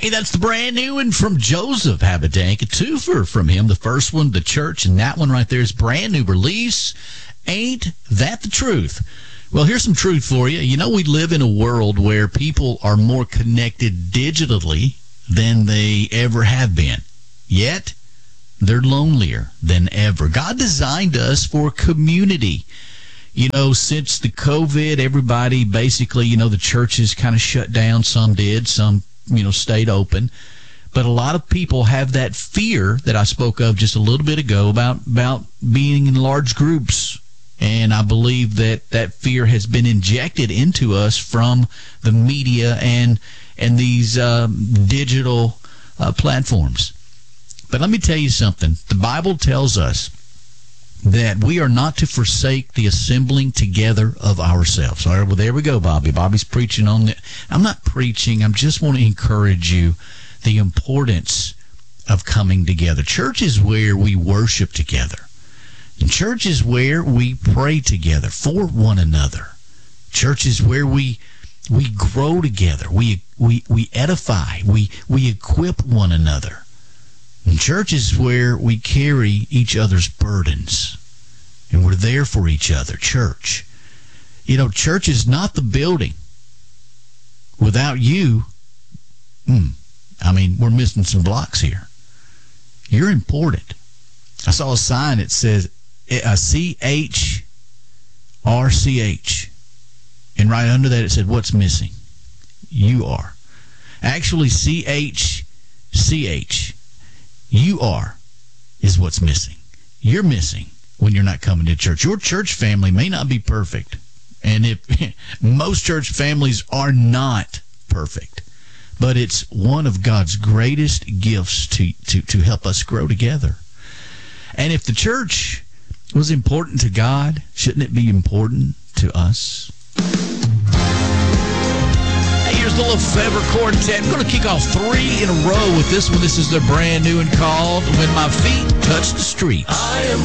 Hey, that's the brand new one from Joseph Habedank. A twofer from him. The first one, The Church, and that one right there is brand new release. Ain't That the Truth? Well, here's some truth for you. You know, we live in a world where people are more connected digitally than they ever have been. Yet, they're lonelier than ever. God designed us for community. You know, since the COVID, everybody basically, the churches kind of shut down. Some did, some, stayed open. But a lot of people have that fear that I spoke of just a little bit ago about being in large groups. And I believe that fear has been injected into us from the media and these digital platforms. But let me tell you something. The Bible tells us that we are not to forsake the assembling together of ourselves. All right, well, there we go, Bobby. Bobby's preaching on it. I'm not preaching. I just want to encourage you the importance of coming together. Church is where we worship together. And church is where we pray together for one another. Church is where we grow together. We edify. We equip one another. And church is where we carry each other's burdens. And we're there for each other. Church. Church is not the building. Without you, we're missing some blocks here. You're important. I saw a sign that says CHRCH. And right under that it said, what's missing? You are. Actually, CHCH. You are is what's missing. You're missing when you're not coming to church. Your church family may not be perfect. And if most church families are not perfect. But it's one of God's greatest gifts to help us grow together. And if the church was important to God, shouldn't it be important to us? Here's the Lefebvre Quartet. We're going to kick off 3 in a row with this one. This is their brand new and called When My Feet Touch the Streets.